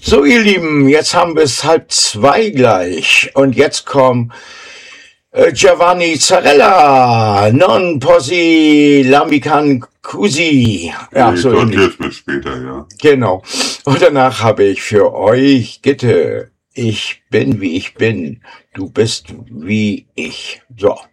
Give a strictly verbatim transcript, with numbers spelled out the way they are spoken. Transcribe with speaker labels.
Speaker 1: So, ihr Lieben, jetzt haben wir es halb zwei gleich und jetzt kommt äh, Giovanni Zarella, non posi lambican cusi. Ja,
Speaker 2: Ich
Speaker 1: so
Speaker 2: sag
Speaker 1: ähnlich.
Speaker 2: jetzt bis später, ja.
Speaker 1: Genau. Und danach habe ich für euch Gitte. Ich bin, wie ich bin. Du bist wie ich. So.